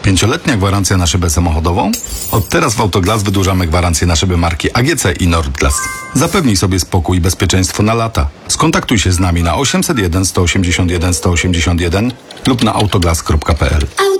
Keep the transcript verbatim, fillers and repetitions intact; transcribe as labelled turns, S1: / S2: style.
S1: Pięcioletnia gwarancja na szybę samochodową? Od teraz w Autoglas wydłużamy gwarancję na szyby marki A G C i Nordglas. Zapewnij sobie spokój i bezpieczeństwo na lata. Skontaktuj się z nami na osiemset jeden, sto osiemdziesiąt jeden, sto osiemdziesiąt jeden lub na autoglas kropka p l.